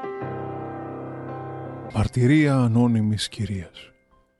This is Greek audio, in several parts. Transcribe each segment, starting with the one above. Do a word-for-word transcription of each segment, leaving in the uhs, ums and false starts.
Μαρτυρία ανώνυμης κυρίας.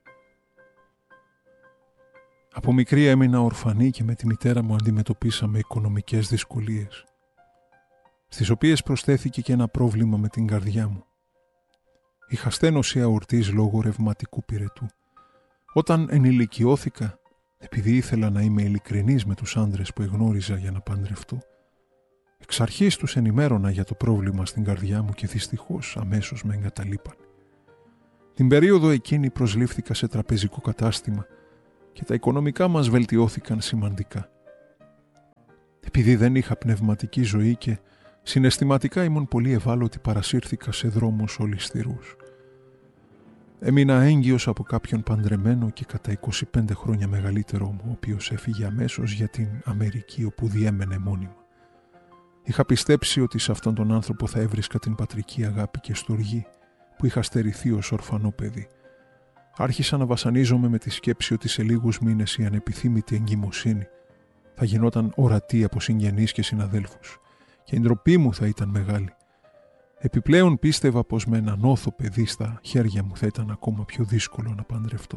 Από μικρή έμεινα ορφανή και με τη μητέρα μου αντιμετωπίσαμε οικονομικές δυσκολίες, στις οποίες προσθέθηκε και ένα πρόβλημα με την καρδιά μου. Είχα στένωση αορτής λόγω ρευματικού πυρετού. Όταν ενηλικιώθηκα, επειδή ήθελα να είμαι ειλικρινής με τους άντρες που εγνώριζα για να παντρευτώ, εξ αρχής τους ενημέρωνα για το πρόβλημα στην καρδιά μου και δυστυχώς αμέσως με εγκαταλείπαν. Την περίοδο εκείνη προσλήφθηκα σε τραπεζικό κατάστημα και τα οικονομικά μας βελτιώθηκαν σημαντικά. Επειδή δεν είχα πνευματική ζωή και συναισθηματικά ήμουν πολύ ευάλωτη, παρασύρθηκα σε δρόμους ολισθηρούς. Έμεινα έγκυος από κάποιον παντρεμένο και κατά είκοσι πέντε χρόνια μεγαλύτερό μου, ο οποίος έφυγε αμέσως για την Αμερική, όπου διέμενε μόνιμα. Είχα πιστέψει ότι σε αυτόν τον άνθρωπο θα έβρισκα την πατρική αγάπη και στοργή που είχα στερηθεί ως ορφανό παιδί. Άρχισα να βασανίζομαι με τη σκέψη ότι σε λίγους μήνες η ανεπιθύμητη εγκυμοσύνη θα γινόταν ορατή από συγγενείς και συναδέλφους και η ντροπή μου θα ήταν μεγάλη. Επιπλέον πίστευα πως με έναν όθο παιδί στα χέρια μου θα ήταν ακόμα πιο δύσκολο να παντρευτώ.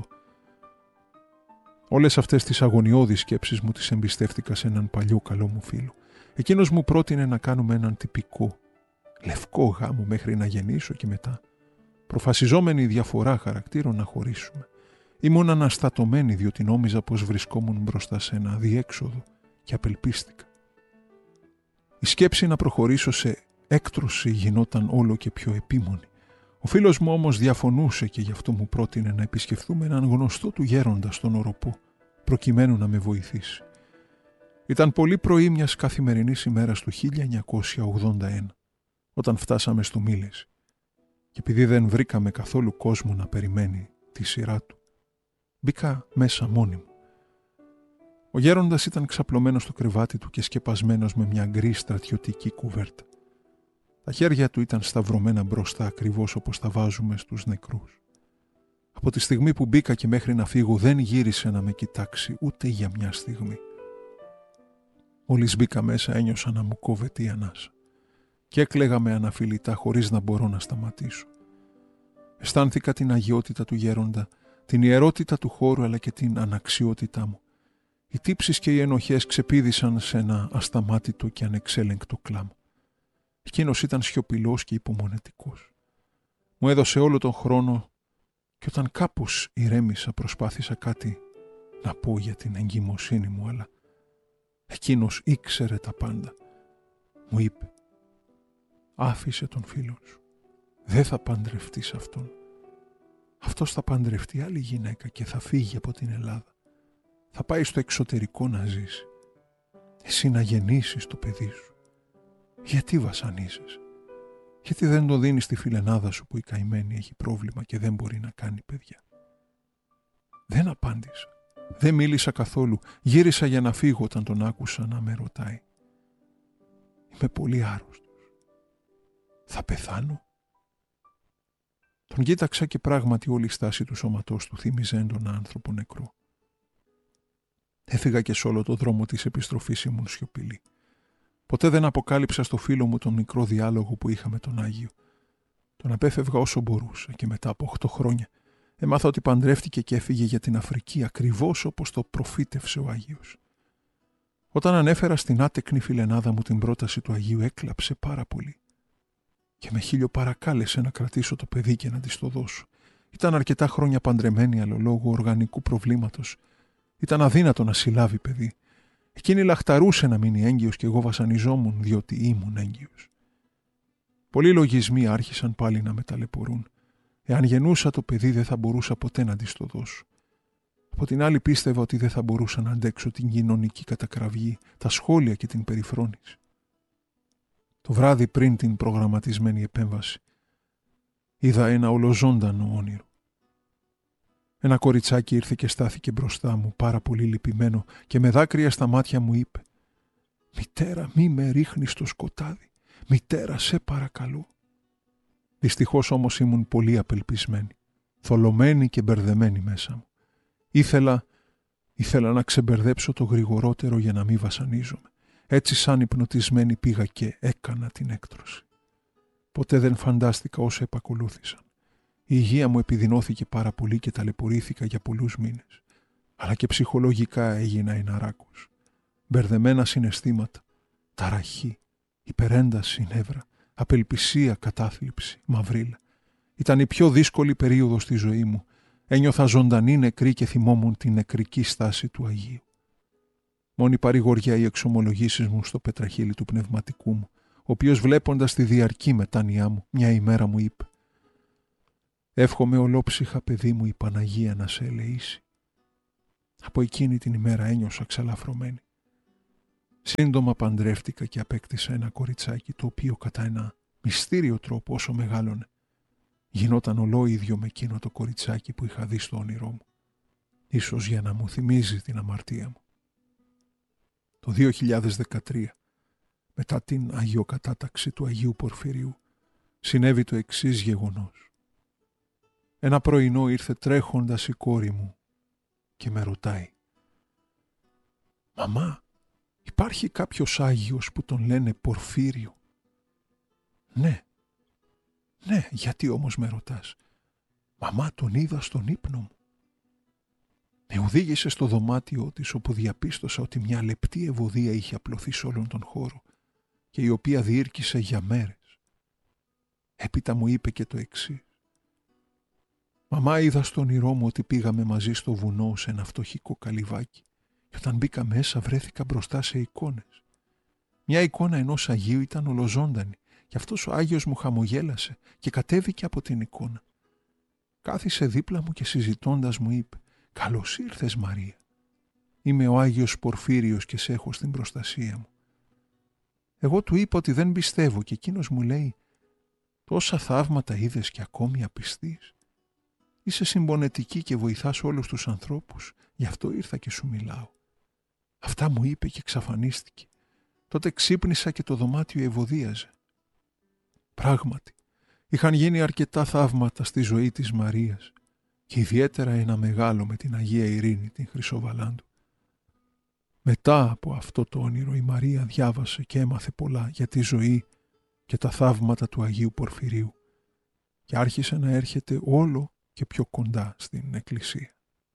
Όλες αυτές τις αγωνιώδεις σκέψεις μου τις εμπιστεύτηκα σε έναν παλιό καλό μου φίλο. Εκείνος μου πρότεινε να κάνουμε έναν τυπικό λευκό γάμο μέχρι να γεννήσω και μετά, προφασιζόμενη διαφορά χαρακτήρων, να χωρίσουμε. Ήμουν αναστατωμένη διότι νόμιζα πως βρισκόμουν μπροστά σε ένα αδιέξοδο και απελπίστηκα. Η σκέψη να προχωρήσω σε έκτρωση γινόταν όλο και πιο επίμονη. Ο φίλος μου όμως διαφωνούσε και γι' αυτό μου πρότεινε να επισκεφθούμε έναν γνωστό του γέροντα στον Οροπό, προκειμένου να με βοηθήσει. Ήταν πολύ πρωί μιας καθημερινής ημέρας του χίλια εννιακόσια ογδόντα ένα, όταν φτάσαμε στο Μήλες, και επειδή δεν βρήκαμε καθόλου κόσμο να περιμένει τη σειρά του, μπήκα μέσα μόνη μου. Ο γέροντας ήταν ξαπλωμένος στο κρεβάτι του και σκεπασμένος με μια γκρι στρατιωτική κουβέρτα. Τα χέρια του ήταν σταυρωμένα μπροστά, ακριβώς όπως τα βάζουμε στους νεκρούς. Από τη στιγμή που μπήκα και μέχρι να φύγω δεν γύρισε να με κοιτάξει ούτε για μια στιγμή. Μόλις μπήκα μέσα ένιωσα να μου κόβεται η ανάσα και έκλαιγα με αναφιλητά χωρίς να μπορώ να σταματήσω. Αισθάνθηκα την αγιότητα του γέροντα, την ιερότητα του χώρου αλλά και την αναξιότητά μου. Οι τύψεις και οι ενοχές ξεπήδησαν σε ένα ασταμάτητο και ανεξέλεγκτο κλάμα. Εκείνος ήταν σιωπηλός και υπομονετικός. Μου έδωσε όλο τον χρόνο και όταν κάπως ηρέμησα προσπάθησα κάτι να πω για την εγκυμοσύνη μου, αλλά εκείνος ήξερε τα πάντα. Μου είπε: «Άφησε τον φίλο σου. Δεν θα παντρευτείς αυτόν. Αυτός θα παντρευτεί άλλη γυναίκα και θα φύγει από την Ελλάδα. Θα πάει στο εξωτερικό να ζήσει. Εσύ να γεννήσεις το παιδί σου. Γιατί βασανίζεσαι? Γιατί δεν το δίνεις στη φιλενάδα σου που η καημένη έχει πρόβλημα και δεν μπορεί να κάνει παιδιά?» Δεν απάντησα. Δεν μίλησα καθόλου. Γύρισα για να φύγω όταν τον άκουσα να με ρωτάει: «Είμαι πολύ άρρωστος. Θα πεθάνω?» Τον κοίταξα και πράγματι όλη η στάση του σώματός του θύμιζε έντονα άνθρωπο νεκρό. Έφυγα και σε όλο το δρόμο της επιστροφής ήμουν σιωπηλή. Ποτέ δεν αποκάλυψα στο φίλο μου τον μικρό διάλογο που είχα με τον Άγιο. Τον απέφευγα όσο μπορούσα και μετά από οχτώ χρόνια έμαθα ότι παντρεύτηκε και έφυγε για την Αφρική ακριβώς όπως το προφήτευσε ο Άγιος. Όταν ανέφερα στην άτεκνη φιλενάδα μου την πρόταση του Αγίου έκλαψε πάρα πολύ και με χίλιο παρακάλεσε να κρατήσω το παιδί και να της το δώσω. Ήταν αρκετά χρόνια παντρεμένη, αλλά λόγω οργανικού προβλήματος ήταν αδύνατο να συλλάβει παιδί. Εκείνη λαχταρούσε να μείνει έγκυος και εγώ βασανιζόμουν διότι ήμουν έγκυος. Πολλοί λογισμοί άρχισαν πάλι να με ταλαιπωρούν. Εάν γεννούσα το παιδί δεν θα μπορούσα ποτέ να της το δώσω. Από την άλλη πίστευα ότι δεν θα μπορούσα να αντέξω την κοινωνική κατακραυγή, τα σχόλια και την περιφρόνηση. Το βράδυ πριν την προγραμματισμένη επέμβαση είδα ένα ολοζώντανο όνειρο. Ένα κοριτσάκι ήρθε και στάθηκε μπροστά μου, πάρα πολύ λυπημένο, και με δάκρυα στα μάτια μου είπε: «Μητέρα, μη με ρίχνεις στο σκοτάδι. Μητέρα, σε παρακαλώ». Δυστυχώς όμως ήμουν πολύ απελπισμένη, θολωμένη και μπερδεμένη μέσα μου. Ήθελα, ήθελα να ξεμπερδέψω το γρηγορότερο για να μην βασανίζομαι. Έτσι σαν υπνοτισμένη πήγα και έκανα την έκτρωση. Ποτέ δεν φαντάστηκα όσα επακολούθησαν. Η υγεία μου επιδεινώθηκε πάρα πολύ και ταλαιπωρήθηκα για πολλούς μήνες. Αλλά και ψυχολογικά έγινα εναράκος. Μπερδεμένα συναισθήματα, ταραχή, υπερένταση νεύρα, απελπισία, κατάθλιψη, μαυρίλα. Ήταν η πιο δύσκολη περίοδος στη ζωή μου. Ένιωθα ζωντανή νεκρή και θυμόμουν την νεκρική στάση του Αγίου. Μόνη παρηγοριά οι εξομολογήσεις μου στο πετραχύλι του πνευματικού μου, ο οποίος βλέποντας τη διαρκή μετάνοιά μου, μια ημέρα μου είπε: «Εύχομαι ολόψυχα, παιδί μου, η Παναγία να σε ελεήσει». Από εκείνη την ημέρα ένιωσα ξαλαφρωμένη. Σύντομα παντρεύτηκα και απέκτησα ένα κοριτσάκι, το οποίο κατά ένα μυστήριο τρόπο όσο μεγάλωνε, γινόταν ολόιδιο με εκείνο το κοριτσάκι που είχα δει στο όνειρό μου, ίσως για να μου θυμίζει την αμαρτία μου. Το δύο χιλιάδες δεκατρία, μετά την αγιοκατάταξη του Αγίου Πορφυρίου, συνέβη το εξής γεγονός. Ένα πρωινό ήρθε τρέχοντας η κόρη μου και με ρωτάει: «Μαμά, υπάρχει κάποιος Άγιος που τον λένε Πορφύριο?» «Ναι». «Ναι, γιατί όμως με ρωτάς?» «Μαμά, τον είδα στον ύπνο μου». Με οδήγησε στο δωμάτιό της, όπου διαπίστωσα ότι μια λεπτή ευωδία είχε απλωθεί σε όλον τον χώρο και η οποία διήρκησε για μέρες. Έπειτα μου είπε και το εξής: «Μαμά, είδα στον όνειρό μου ότι πήγαμε μαζί στο βουνό σε ένα φτωχικό καλυβάκι και όταν μπήκα μέσα βρέθηκα μπροστά σε εικόνες. Μια εικόνα ενός Αγίου ήταν ολοζώντανη και αυτός ο Άγιος μου χαμογέλασε και κατέβηκε από την εικόνα. Κάθισε δίπλα μου και συζητώντας μου είπε: «Καλώς ήρθες, Μαρία. Είμαι ο Άγιος Πορφύριος και σε έχω στην προστασία μου». Εγώ του είπα ότι δεν πιστεύω και εκείνος μου λέει: «Τόσα θαύματα είδες και ακόμη απιστείς? Είσαι συμπονετική και βοηθάς όλους τους ανθρώπους, γι' αυτό ήρθα και σου μιλάω». Αυτά μου είπε και εξαφανίστηκε. Τότε ξύπνησα και το δωμάτιο ευωδίαζε. Πράγματι, είχαν γίνει αρκετά θαύματα στη ζωή της Μαρίας και ιδιαίτερα ένα μεγάλο με την Αγία Ειρήνη, την Χρυσοβαλάντου. Μετά από αυτό το όνειρο η Μαρία διάβασε και έμαθε πολλά για τη ζωή και τα θαύματα του Αγίου Πορφυρίου και άρχισε να έρχεται όλο και πιο κοντά στην Εκκλησία.